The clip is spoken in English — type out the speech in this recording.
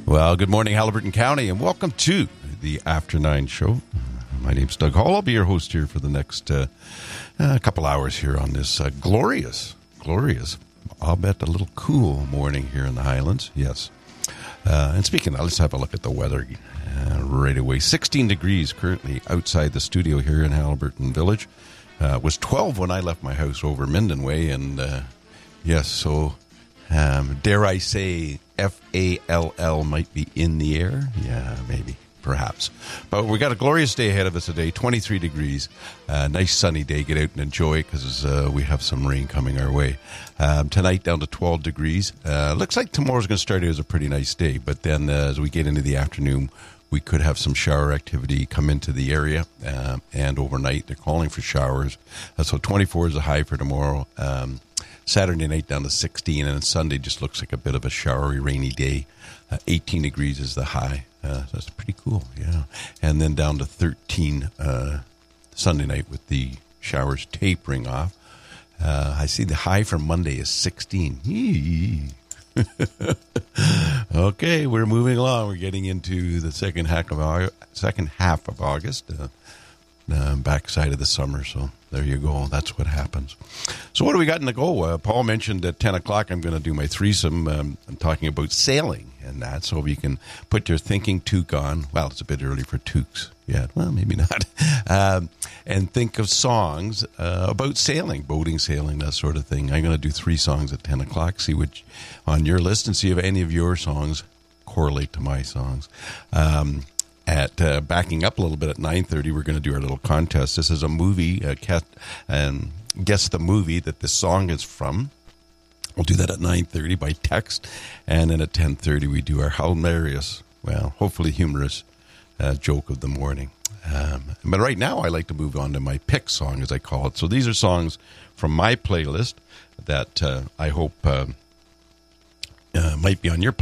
Well, good morning, Haliburton County, and welcome to the After 9 show. My name's Doug Hall. I'll be your host here for the next couple hours here on this glorious, I'll bet a little cool morning here in the Highlands. Yes. And speaking of, let's have a look at the weather right away. 16 degrees currently outside the studio here in Haliburton Village. It was 12 when I left my house over Minden Way, and yes, so dare I say FALL might be in the air? Yeah, maybe, perhaps. But we got a glorious day ahead of us today, 23 degrees. Nice sunny day. Get out and enjoy it because we have some rain coming our way. Tonight down to 12 degrees. Looks like tomorrow's going to start out as a pretty nice day. But then as we get into the afternoon, we could have some shower activity come into the area. And overnight, they're calling for showers. So 24 is the high for tomorrow. Saturday night down to 16, and Sunday just looks like a bit of a showery, rainy day. 18 degrees is the high. That's pretty cool, yeah. And then down to 13 Sunday night with the showers tapering off. I see the high for Monday is 16. Okay, we're moving along. We're getting into the second half of August. Backside of the summer, so there you go. That's what happens. So what do we got in the go? Paul mentioned at 10 o'clock I'm going to do my threesome. I'm talking about sailing and that, so if you can put your thinking toque on. Well, it's a bit early for toques yet. Well, maybe not. And think of songs about sailing, boating, sailing, that sort of thing. I'm going to do 3 songs at 10 o'clock, see which on your list, and see if any of your songs correlate to my songs. Backing up a little bit at 9:30, we're going to do our little contest. This is a movie, guess the movie that this song is from. We'll do that at 9:30 by text, and then at 10:30 we do our hilarious, well, hopefully humorous joke of the morning. But right now I like to move on to my pick song, as I call it. So these are songs from my playlist that I hope might be on your